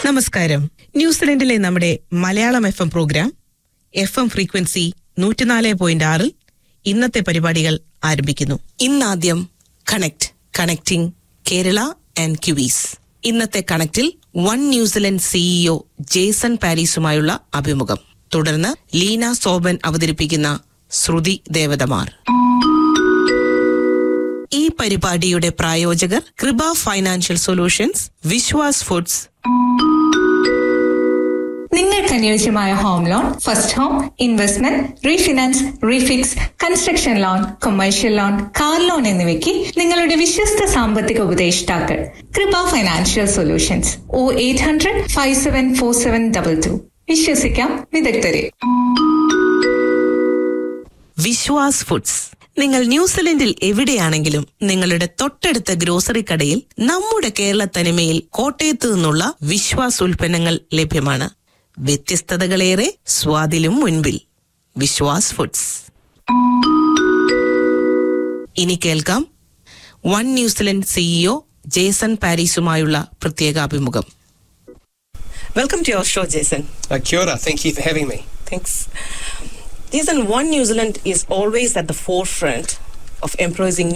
നമസ്കാരം. ന്യൂസിലൻഡിലെ നമ്മുടെ Malayalam FM programme FM frequency 104.6 ഇന്നത്തെ പരിപാടികൾ ആരംഭിക്കുന്നു. ഇന്നാദ്യം കണക്റ്റിംഗ് കേരള ആൻഡ് ക്യൂബീസ്. ഇന്നത്തെ കണക്റ്റിൽ വൺ ന്യൂസിലൻഡ് CEO ജേസൺ പാരീസുമായുള്ള അഭിമുഖം. തുടർന്ന് ലീന സോബൻ അവതരിപ്പിക്കുന്ന ശ്രുതി ദേവതമാർ. ഈ പരിപാടിയുടെ പ്രായോജകർ കൃപ ഫൈനാൻഷ്യൽ സൊല്യൂഷൻസ്, വിശ്വാസ് ഫുഡ്സ്. നിങ്ങൾക്ക് അനുയോജ്യമായ home loan, first home, investment, refinance, refix, construction loan, commercial loan, car loan എന്നിവയ്ക്ക് നിങ്ങളുടെ വിശ്വസ്ത സാമ്പത്തിക ഉപദേഷ്ടാക്കൾ കൃപ ഫൈനാൻഷ്യൽ സൊല്യൂഷൻസ്. 0800-574722. വിശ്വസിക്കാം വിദഗ്ധരെ. വിശ്വാസ് ഫുഡ്സ്. നിങ്ങൾ ന്യൂസിലൻഡിൽ എവിടെയാണെങ്കിലും നിങ്ങളുടെ തൊട്ടടുത്ത ഗ്രോസറി കടയിൽ നമ്മുടെ കേരള തനിമയിൽ കോട്ടയത്ത് നിന്നുള്ള വിശ്വാസ് ഉൽപ്പന്നങ്ങൾ ലഭ്യമാണ്. വ്യത്യസ്തതകളേറെ, സ്വാദിലും മുൻപിൽ. വിശ്വാസ് ഫുഡ്സ്. ഇനി കേൾക്കാം വൺ ന്യൂസിലൻഡ് CEO ജേസൺ പാരീസുമായുള്ള പ്രത്യേക അഭിമുഖം. Welcome to your show, Jason. Kia ora. Thank you for having me. Thanks. Jason, One New Zealand is always at the forefront of embracing